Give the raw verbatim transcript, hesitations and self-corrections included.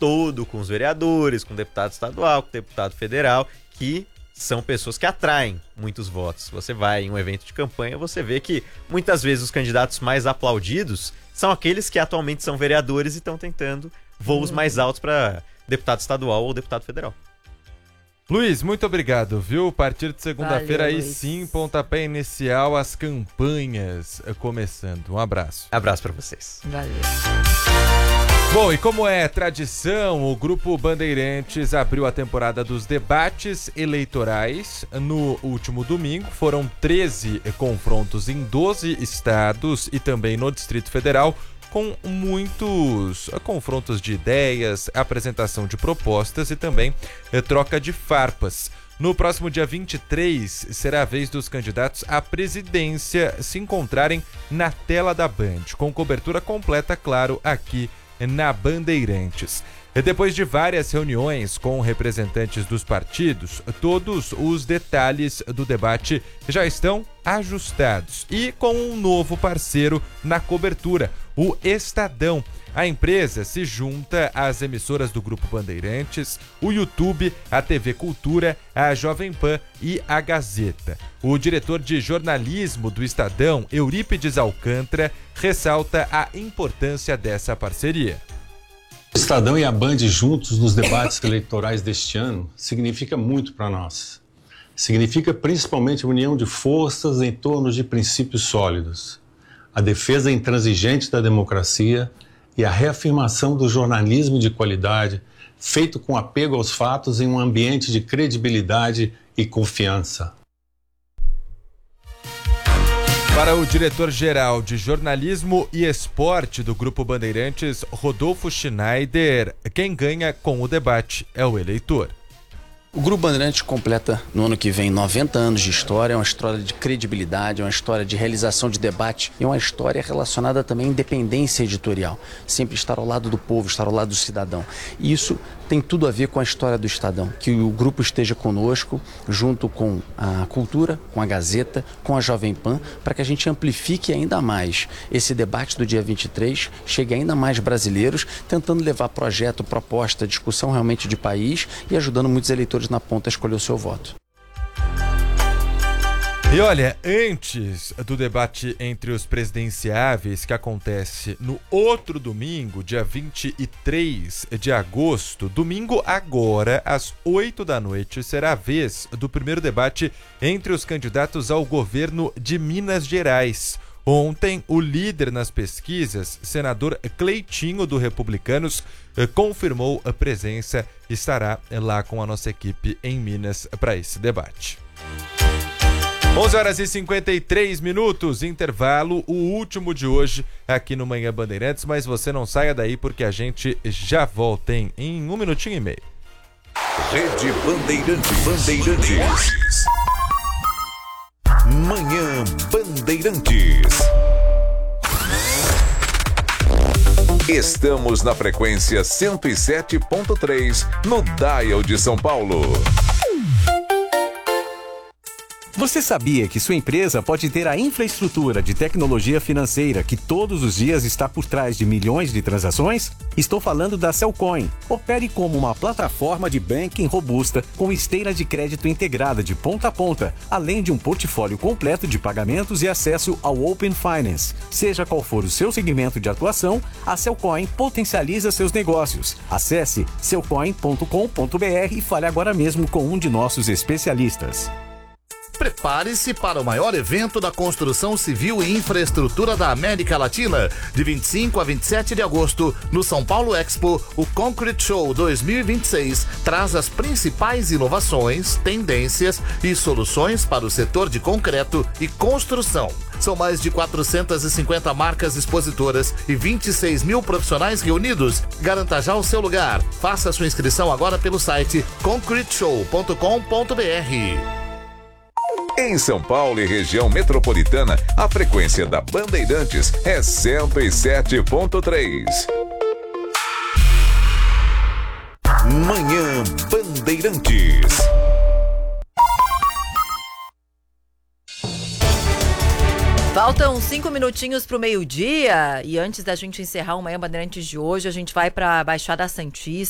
todo com os vereadores, com o deputado estadual, com o deputado federal, que são pessoas que atraem muitos votos. Você vai em um evento de campanha, você vê que muitas vezes os candidatos mais aplaudidos são aqueles que atualmente são vereadores e estão tentando voos uhum. mais altos para deputado estadual ou deputado federal. Luiz, muito obrigado, viu? A partir de segunda-feira, aí Luiz. sim, pontapé inicial, as campanhas começando. Um abraço. Abraço para vocês. Valeu. Bom, e como é tradição, o Grupo Bandeirantes abriu a temporada dos debates eleitorais. No último domingo, foram treze confrontos em doze estados e também no Distrito Federal, com muitos confrontos de ideias, apresentação de propostas e também eh, troca de farpas. No próximo dia vinte e três, será a vez dos candidatos à presidência se encontrarem na tela da Band, com cobertura completa, claro, aqui na Bandeirantes. E depois de várias reuniões com representantes dos partidos, todos os detalhes do debate já estão ajustados e com um novo parceiro na cobertura, o Estadão. A empresa se junta às emissoras do Grupo Bandeirantes, o YouTube, a T V Cultura, a Jovem Pan e a Gazeta. O diretor de jornalismo do Estadão, Eurípides Alcântara, ressalta a importância dessa parceria. O Estadão e a Band juntos nos debates eleitorais deste ano significa muito para nós. Significa principalmente a união de forças em torno de princípios sólidos, a defesa intransigente da democracia e a reafirmação do jornalismo de qualidade, feito com apego aos fatos em um ambiente de credibilidade e confiança. Para o diretor-geral de jornalismo e esporte do Grupo Bandeirantes, Rodolfo Schneider, quem ganha com o debate é o eleitor. O Grupo Bandeirantes completa no ano que vem noventa anos de história, é uma história de credibilidade, é uma história de realização de debate e uma história relacionada também à independência editorial. Sempre estar ao lado do povo, estar ao lado do cidadão. E isso tem tudo a ver com a história do Estadão. Que o grupo esteja conosco, junto com a Cultura, com a Gazeta, com a Jovem Pan, para que a gente amplifique ainda mais esse debate do dia vinte e três, chegue a ainda mais brasileiros, tentando levar projeto, proposta, discussão realmente de país e ajudando muitos eleitores na ponta a escolher o seu voto. E olha, antes do debate entre os presidenciáveis, que acontece no outro domingo, dia vinte e três de agosto, domingo agora, às oito da noite, será a vez do primeiro debate entre os candidatos ao governo de Minas Gerais. Ontem, o líder nas pesquisas, senador Cleitinho do Republicanos, confirmou a presença e estará lá com a nossa equipe em Minas para esse debate. onze horas e cinquenta e três minutos, intervalo, o último de hoje aqui no Manhã Bandeirantes, mas você não saia daí porque a gente já volta em, em um minutinho e meio. Rede Bandeirantes. Bandeirantes. Manhã Bandeirantes. Estamos na frequência cento e sete ponto três no Dial de São Paulo. Você sabia que sua empresa pode ter a infraestrutura de tecnologia financeira que todos os dias está por trás de milhões de transações? Estou falando da Cellcoin. Opere como uma plataforma de banking robusta com esteira de crédito integrada de ponta a ponta, além de um portfólio completo de pagamentos e acesso ao Open Finance. Seja qual for o seu segmento de atuação, a Cellcoin potencializa seus negócios. Acesse cellcoin ponto com ponto br e fale agora mesmo com um de nossos especialistas. Prepare-se para o maior evento da construção civil e infraestrutura da América Latina. De vinte e cinco a vinte e sete de agosto, no São Paulo Expo, o Concrete Show dois mil e vinte e seis traz as principais inovações, tendências e soluções para o setor de concreto e construção. São mais de quatrocentas e cinquenta marcas expositoras e vinte e seis mil profissionais reunidos. Garanta já o seu lugar. Faça sua inscrição agora pelo site concrete show ponto com ponto br. Em São Paulo e região metropolitana, a frequência da Bandeirantes é cento e sete ponto três. Manhã Bandeirantes. Faltam cinco minutinhos para o meio-dia e antes da gente encerrar o Manhã Bandeirantes de hoje, a gente vai para a Baixada Santista.